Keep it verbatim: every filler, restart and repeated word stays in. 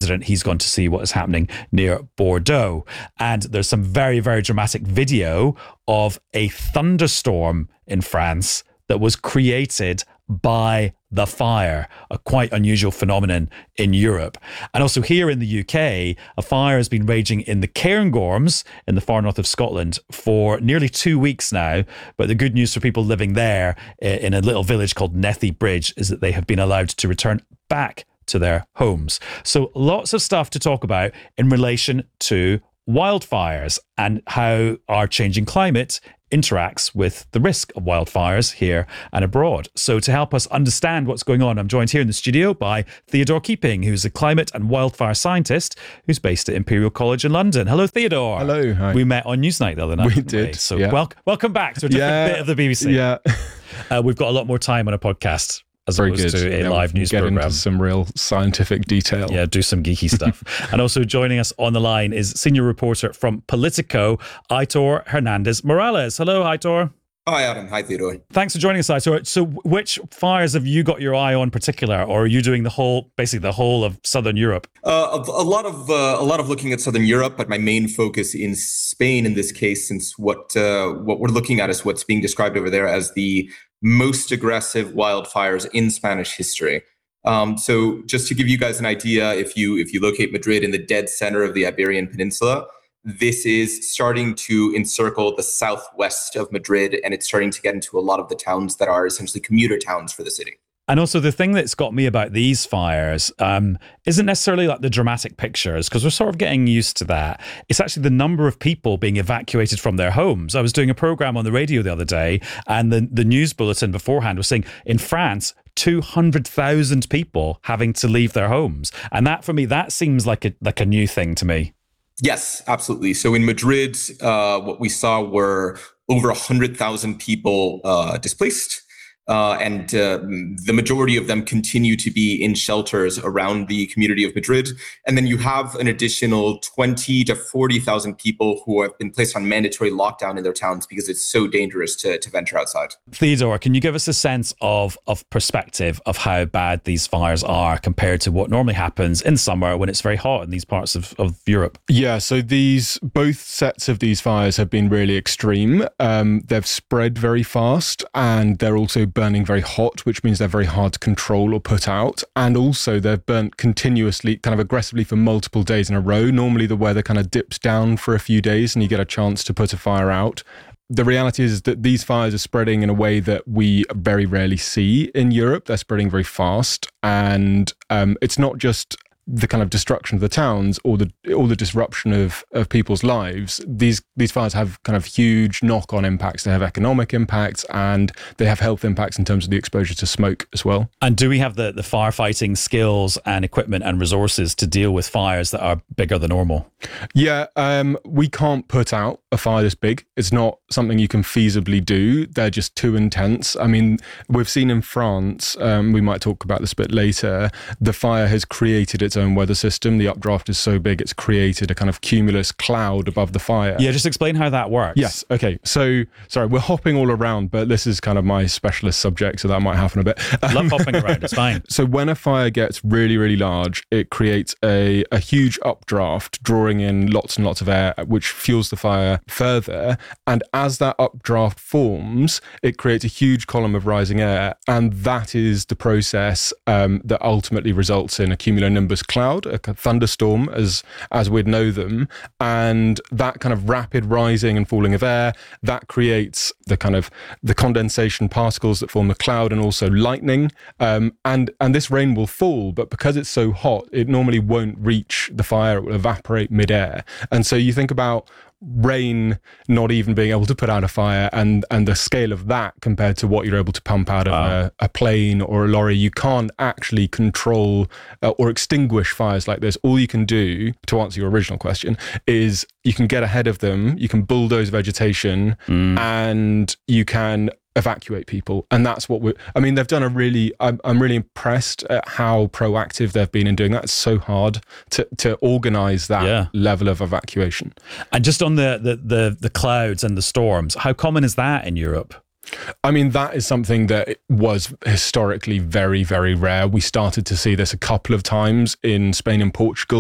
president. He's gone to see what is happening near Bordeaux. And there's some very, very dramatic video of a thunderstorm in France that was created by the fire, a quite unusual phenomenon in Europe. And also here in the U K, a fire has been raging in the Cairngorms in the far north of Scotland for nearly two weeks now. But the good news for people living there in a little village called Nethy Bridge is that they have been allowed to return back to their homes. So lots of stuff to talk about in relation to wildfires and how our changing climate interacts with the risk of wildfires here and abroad. So to help us understand what's going on, I'm joined here in the studio by Theodore Keeping, who's a climate and wildfire scientist who's based at Imperial College in London. Hello, Theodore. Hello. Hi. We met on Newsnight the other night. We did. We? So yeah. wel- welcome back to a different yeah. bit of the B B C. Yeah. uh, we've got a lot more time on a podcast as Very opposed good. to a yeah, live news get program. Into some real scientific detail. Yeah, do some geeky stuff. And also joining us on the line is senior reporter from Politico, Aitor Hernandez Morales. Hello, Aitor. Hi, Adam. Hi, Theodore. Thanks for joining us, Aitor. So which fires have you got your eye on in particular, or are you doing the whole, basically the whole of Southern Europe? Uh, a, a lot of uh, a lot of looking at Southern Europe, but my main focus in Spain in this case, since what uh, what we're looking at is what's being described over there as the most aggressive wildfires in Spanish history. Um, so just to give you guys an idea, if you if you locate Madrid in the dead center of the Iberian Peninsula, this is starting to encircle the southwest of Madrid, and it's starting to get into a lot of the towns that are essentially commuter towns for the city. And also the thing that's got me about these fires um, isn't necessarily like the dramatic pictures, because we're sort of getting used to that. It's actually the number of people being evacuated from their homes. I was doing a program on the radio the other day, and the, the news bulletin beforehand was saying in France, two hundred thousand people having to leave their homes. And that, for me, that seems like a like a new thing to me. Yes, absolutely. So in Madrid, uh, what we saw were over one hundred thousand people uh, displaced. Uh, and uh, the majority of them continue to be in shelters around the community of Madrid. And then you have an additional twenty to forty thousand people who have been placed on mandatory lockdown in their towns because it's so dangerous to, to venture outside. Theodore, can you give us a sense of, of perspective of how bad these fires are compared to what normally happens in summer when it's very hot in these parts of, of Europe? Yeah, so these both sets of these fires have been really extreme. Um, they've spread very fast, and they're also burning very hot, which means they're very hard to control or put out. And also they've burnt continuously, kind of aggressively for multiple days in a row. Normally the weather kind of dips down for a few days and you get a chance to put a fire out. The reality is that these fires are spreading in a way that we very rarely see in Europe. They're spreading very fast. And um, it's not just the kind of destruction of the towns or the or the disruption of, of people's lives. These these fires have kind of huge knock-on impacts. They have economic impacts and they have health impacts in terms of the exposure to smoke as well. And do we have the, the firefighting skills and equipment and resources to deal with fires that are bigger than normal? Yeah, um, we can't put out a fire this big. It's not something you can feasibly do. They're just too intense. I mean, we've seen in France, um, we might talk about this a bit later, the fire has created its own weather system. The updraft is so big, it's created a kind of cumulus cloud above the fire. Yeah, just explain how that works. Yes, okay. So, sorry, we're hopping all around, but this is kind of my specialist subject, so that might happen a bit. Love hopping around, it's fine. So when a fire gets really, really large, it creates a, a huge updraft, drawing in lots and lots of air, which fuels the fire further. And as that updraft forms, it creates a huge column of rising air. And that is the process um, that ultimately results in a cumulonimbus cloud, a thunderstorm as as we'd know them. And that kind of rapid rising and falling of air, that creates the kind of the condensation particles that form the cloud and also lightning. Um, and, and this rain will fall, but because it's so hot, it normally won't reach the fire, it will evaporate midair. And so you think about rain not even being able to put out a fire, and and the scale of that compared to what you're able to pump out of wow. a, a plane or a lorry. You can't actually control uh, or extinguish fires like this. All you can do, to answer your original question, is you can get ahead of them, you can bulldoze vegetation, mm. and you can evacuate people. And that's what we're, I mean, they've done a really, I'm, I'm really impressed at how proactive they've been in doing that. It's so hard to, to organize that yeah. level of evacuation. And just on the, the, the, the clouds and the storms, how common is that in Europe? I mean, that is something that was historically very, very rare. We started to see this a couple of times in Spain and Portugal.